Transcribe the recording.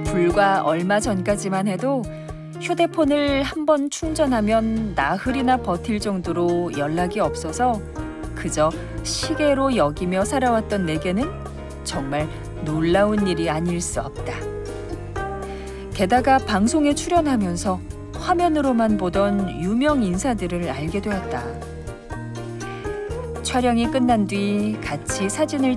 불과 얼마 전까지만 해도 휴대폰을 한 번 충전하면 나흘이나 버틸 정도로 연락이 없어서 그저 시계로 여기며 살아왔던 내게는 정말 놀라운 일이 아닐 수 없다. 게다가 방송에 출연하면서 화면으로만 보던 유명 인사들을 알게 되었다. 촬영이 끝난 뒤 같이 사진을